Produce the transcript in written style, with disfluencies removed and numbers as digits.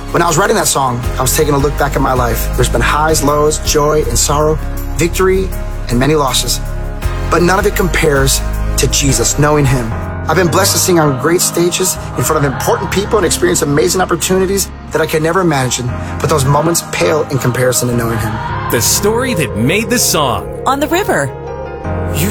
When I was writing that song, I was taking a look back at my life. There's been highs, lows, joy and sorrow, victory and many losses. But none of it compares to Jesus, knowing him. I've been blessed to sing on great stages in front of important people and experience amazing opportunities that I could never imagine. But those moments pale in comparison to knowing him. The story that made the song. On the River,